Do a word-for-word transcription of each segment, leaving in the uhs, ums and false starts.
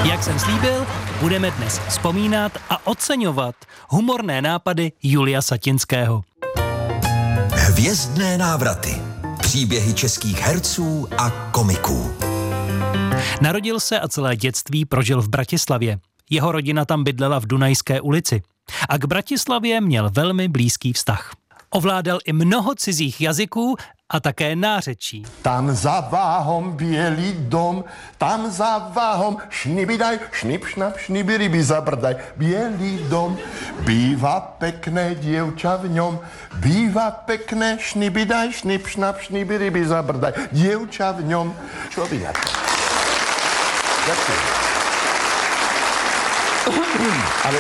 Jak jsem slíbil, budeme dnes vzpomínat a oceňovat humorné nápady Julia Satinského. Hvězdné návraty. Příběhy českých herců a komiků. Narodil se a celé dětství prožil v Bratislavě. Jeho rodina tam bydlela v Dunajské ulici. A k Bratislavě měl velmi blízký vztah. Ovládal i mnoho cizích jazyků a také nářečí. Tam za váhom bělý dom, tam za váhom šnibidaj, šnip, šnap, šnibiryby zabrdaj. Bělý dom, bývá pekné dievča v ňom, bývá pekné šnibidaj, šnip, šnap, šnibiryby zabrdaj. Dievča v ňom. Čo by na to? Ďakujem. Ale...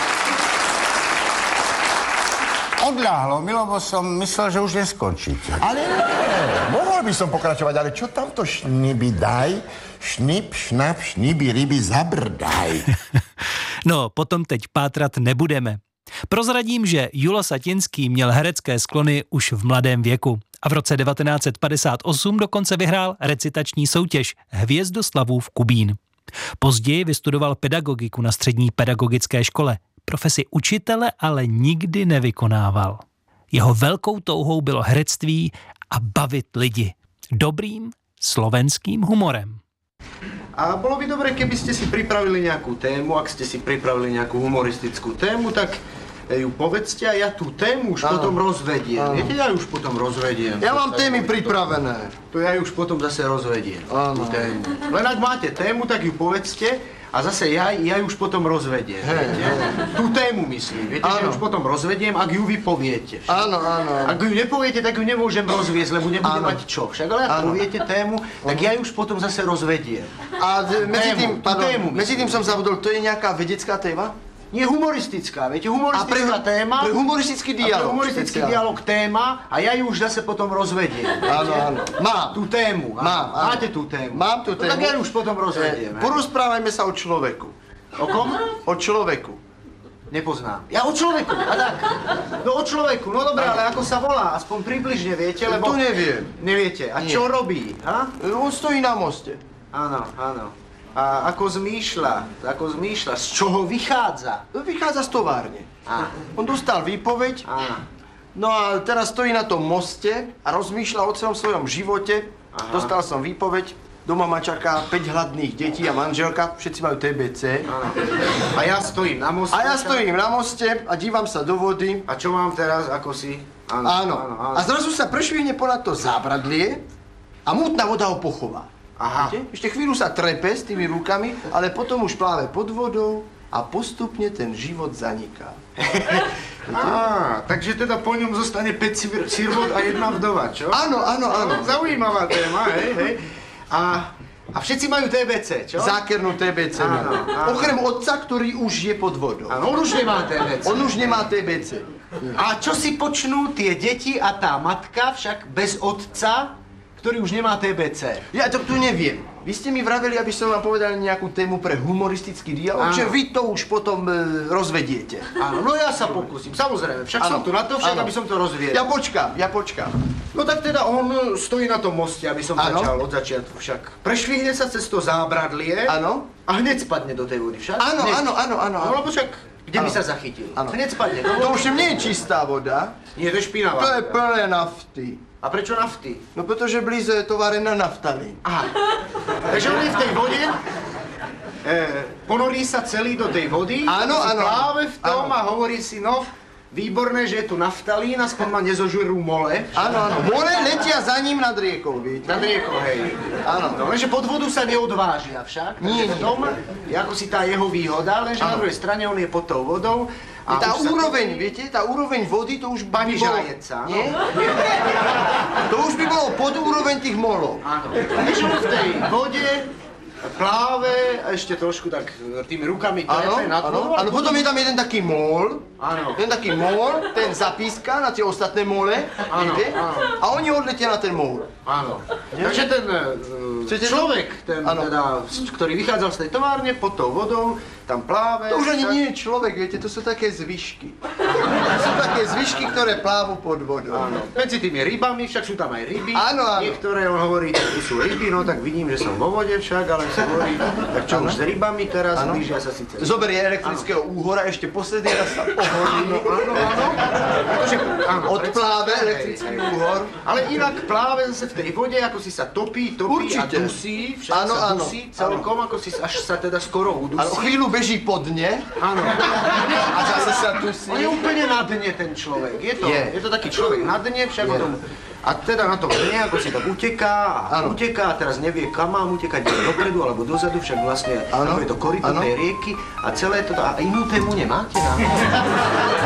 Odľahlo, lebo som myslel, že už neskončíte. Ale nie, mohol by som pokračovať, ale čo tamto šnibidaj, šnip, šnap, šnibiryby zabrdaj. No, potom teď pátrat nebudeme. Prozradím, že Julo Satinský měl herecké sklony už v mladém věku a v roce devatenáct set padesát osm dokonce vyhrál recitační soutěž Hvězdoslavův Kubín. Později vystudoval pedagogiku na střední pedagogické škole. Profesi učitele ale nikdy nevykonával. Jeho velkou touhou bylo herectví a bavit lidi. Dobrým slovenským humorem. A bolo by dobre, keby ste si pripravili nejakú tému, ak ste si pripravili nejakú humoristickú tému, tak ju povedzte a ja tú tému už ano. potom rozvediem. Ano. Viete, ja ju už potom rozvediem. Ja mám témy pripravené. To ja ju už potom zase rozvediem. Áno. Len ak máte tému, tak ju povedzte a zase ja, ja ju už potom rozvediem. Hey, hey. Tú tému myslím. Viete, ano. že ju už potom rozvediem, ak ju vy poviete. Áno, áno. Ak ju nepoviete, tak ju nemôžem rozviesť, lebo nebudem ano. mať čo. Však ale ak ano. poviete tému, tak ja ju už potom zase rozvediem. A medzi tým, tému, pardon, tému, medzi tým som zabudol, to je nejaká vedecká téma? Nie humoristická, viete, humoristická pre, téma. Pre humoristický dialog. A pre humoristický dialog téma a ja ju už zase potom rozvediem. Áno, áno. Mám. Tú tému. Mám, áno. Máte tú tému. Mám tú tému. No, tak ja ju už potom rozvediem. Porozprávajme sa o človeku. O kom? O človeku. Nepoznám. Ja o človeku, a tak. No o človeku, no dobré, ale ako sa volá? Aspoň približne viete, lebo... To neviem. Neviete. A Nie. čo robí? Ha? On stojí na moste. Áno, áno. A ako zmýšľa, ako zmýšľa, z čoho vychádza? Vychádza z továrne. Á. On dostal výpoveď, Á. no a teraz stojí na tom moste a rozmýšľa o celom svojom živote. Aha. Dostal som výpoveď, doma ma čaká päť hladných detí a manželka, všetci majú té bé cé. Áno. A ja stojím na moste. A ja stojím na moste a dívam sa do vody. A čo mám teraz, ako si? Áno, áno. áno, áno. A zrazu sa prešvihne ponad to zábradlie a mútna voda ho pochová. Aha. Viete? Ešte chvíľu sa trepe s tými rukami, ale potom už pláve pod vodou a postupne ten život zaniká. Á, takže teda po ňom zostane päť sirvot a jedna vdova, čo? Áno, áno, áno. Zaujímavá téma, hej, hej. A, a všetci majú té bé cé, čo? Zákernú té bé cé. Áno, áno. Okrem otca, ktorý už je pod vodou. Áno, on už nemá té bé cé. On už nemá té bé cé. A čo si počnú tie deti a tá matka však bez otca, ktorý už nemá té bé cé? Ja to tu neviem. Vy ste mi vraveli, aby som vám povedal nejakú tému pre humoristický dialog, že vy to už potom e, rozvediete. Áno, no ja sa pokúsim, samozrejme. Však ano. som tu na to, však ano. aby som to rozviedol. Ja počkám, ja počkám. No tak teda on stojí na tom moste, aby som ano. začal od začiatku však. Prešvihne sa cez to zábradlie Áno. a hneď spadne do tej vody však. Áno, áno, áno, áno. No lebo však, kde ano. by sa zachytil? Ano. Hneď spadne do To vody. už nie je čistá voda. Nie, to je špinavá. To je plné nafty. A prečo nafty? No pretože blíže je továreň na naftalín. Aha. Takže on je v tej vode, e, ponorí sa celý do tej vody, áno, áno, pláve v tom áno. a hovorí si, no, výborné, že je tu naftalín, aspoň ma nezožerú mole. Áno, áno. Mole letia za ním nad riekou, viete? Nad riekou, hej. Áno. No, lenže pod vodu sa neodvážia však. Nie, v tom je ako si tá jeho výhoda, lenže áno. na druhej strane on je pod tou vodou. A tá už úroveň, sa... viete, tá úroveň vody, to už by Pani bolo... Žajeca, Nie? To už by bolo pod úroveň tých molov. Áno. Takže on v tej vode pláve a ešte trošku tak tými rukami trepe nad vodou. Áno, potom je tam jeden taký mol. Áno. Ten taký mol, ten zapíska na tie ostatné mole, Áno, viete? áno. A oni odletia na ten mol. Áno. Takže ten uh, Chcete človek, ten áno. teda, ktorý vychádzal z tej továrne pod tou vodou, tam pláve. To už ani však... nie je človek, viete, to sú také zvyšky. Sú také zvyšky, ktoré plávu pod vodou. Áno. Medzi tými rybami, však sú tam aj ryby. Áno, áno. Niektoré on hovorí, že sú ryby, no tak vidím, že som vo vode však, ale sa hovorí, tak čo Áno. už s rybami teraz, Áno. blížia sa síce. Zoberie elektrického úhora, ešte posledný raz sa pohodí. Áno, áno, áno. Akože, áno, Odpláve predsa- elektrický hej, hej. úhor. Ale inak pláve zase v tej vode, ako si sa topí, topí Určite. a dusí, však Áno, sa áno. dusí celkom, ako si až sa teda skoro udusí. Ale o chvíľu beží po dne Áno. a zase sa dusí. On je úplne na dne ten človek. Je to, Je. je. to taký človek na dne, však o tom. A teda na tom dne, ako si tak uteká a Áno. uteká a teraz nevie, kam má utekať, ide dopredu alebo dozadu, však vlastne Áno. ako je to koryto Áno. tej rieky a celé to, a inú tému nemáte? Na?